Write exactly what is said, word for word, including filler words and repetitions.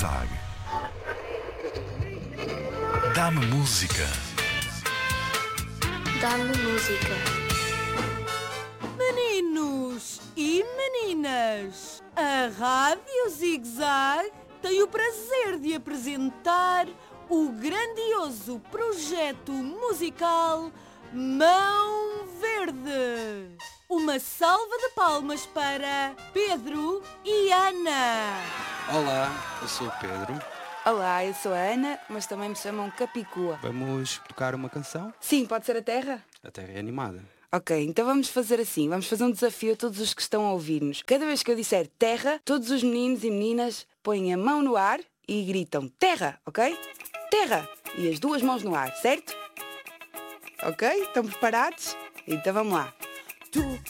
Zig-Zag. Dá-me música. Dá-me música. Meninos e meninas, a Rádio Zig-Zag tem o prazer de apresentar o grandioso projeto musical Mão Verde. Uma salva de palmas para Pedro e Ana. Olá, eu sou o Pedro. Olá, eu sou a Ana, mas também me chamam Capicua. Vamos tocar uma canção? Sim, pode ser a Terra? A Terra é animada. Ok, então vamos fazer assim, vamos fazer um desafio a todos os que estão a ouvir-nos. Cada vez que eu disser Terra, todos os meninos e meninas põem a mão no ar e gritam Terra, ok? Terra! E as duas mãos no ar, certo? Ok? Estão preparados? Então vamos lá. Tu